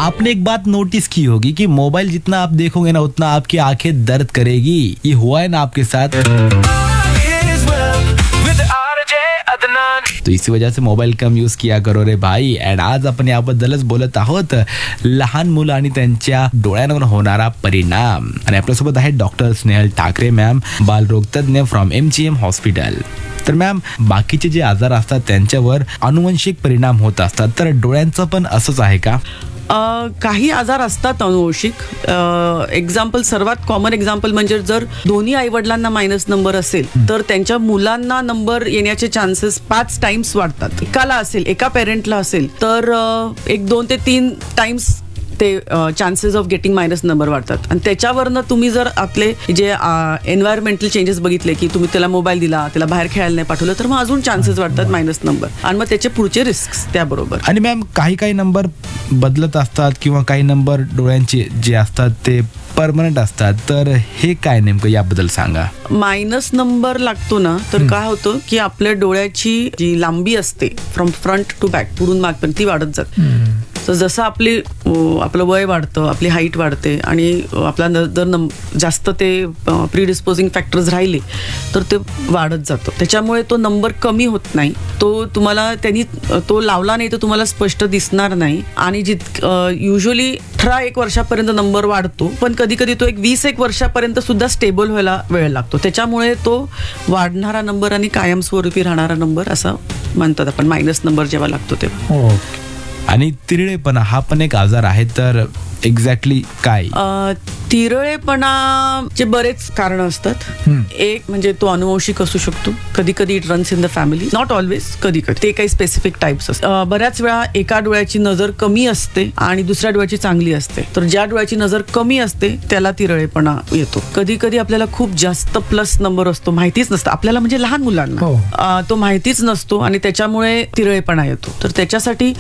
आपने एक बात नोटिस की होगी कि मोबाइल जितना आप देखोगे ना उतना आपकी आंखें दर्द करेगी. ये हुआ है ना आपके साथ? तो इसी वजह से मोबाईल कम यूज किया करो रे भाई. अँड आज आपण याबद्दलच बोलत आहोत, लहान मुलं आणि त्यांच्या डोळ्यांवर होणारा परिणाम. आणि आपल्यासोबत आहे doctor Snehal Thackeray ma'am, बालरोगतज्ञ from MGM hospital. तर मॅम, बाकीचे जे आजार असतात त्यांच्यावर अनुवंशिक परिणाम होत असतात, तर डोळ्यांचं पण असंच आहे का? काही आजार असतात अनुवंशिक. एक्झाम्पल, सर्वात कॉमन एक्झाम्पल म्हणजे जर दोन्ही आईवडिलांना मायनस नंबर असेल तर त्यांच्या मुलांना नंबर येण्याचे चान्सेस 5 टाइम्स वाढतात. एकाला असेल, एका पेरेंटला असेल तर 1, 2 ते 3 टाइम्स ते chances of getting minus number वाढतात. आणि त्याच्यावरनं तुम्ही जर आपले जे एन्व्हायरमेंटल चेंजेस बघितले की तुम्ही त्याला मोबाईल दिला, त्याला बाहेर खेळायला नाही पाठवलं, तर मग अजून चान्सेस वाढतात मायनस नंबर, आणि मग त्याचे पुढचे रिस्क त्याबरोबर. आणि मॅम, काही नंबर बदलत असतात किंवा काही नंबर डोळ्यांचे जे असतात ते परमनंट असतात, तर हे काय नेमकं याबद्दल सांगा. मायनस नंबर लागतो ना तर काय होतं की आपल्या डोळ्याची जी लांबी असते फ्रॉम फ्रंट टू बॅक, पुढून मागपर्यंत, ती वाढत जाते. तर जसं आपलं वय वाढतं, आपली हाईट वाढते, आणि आपला जर जास्त ते प्रीडिस्पोजिंग फॅक्टर्स राहिले तर ते वाढत जातं. त्याच्यामुळे तो नंबर कमी होत नाही. तो तुम्हाला त्यांनी तो लावला नाही तर तुम्हाला स्पष्ट दिसणार नाही. आणि युजली 18-1 वर्षापर्यंत नंबर वाढतो, पण कधी तो 20-1 वर्षापर्यंत सुद्धा स्टेबल व्हायला वेळ लागतो. त्याच्यामुळे तो वाढणारा नंबर आणि कायमस्वरूपी राहणारा नंबर असं म्हणतात आपण, मायनस नंबर जेव्हा लागतो तेव्हा. आणि तिरळेपणा हा पण एक आजार आहे, तर एक्झॅक्टली काय? तिरळेपणाचे बरेच कारण असतात. एक म्हणजे तो अनुवंशिक असू शकतो. कधी it runs in the family, not always. कधी ते काही स्पेसिफिक टाइप्स असतात. बऱ्याच वेळा एका डोळ्याची नजर कमी असते आणि दुसऱ्या डोळ्याची चांगली असते. तर ज्या डोळ्याची नजर कमी असते त्याला तिरळेपणा येतो. कधी आपल्याला खूप जास्त प्लस नंबर असतो, माहितीच नसतं आपल्याला, म्हणजे लहान मुलांना तो माहितीच नसतो आणि त्याच्यामुळे तिरळेपणा येतो. तर त्याच्यासाठी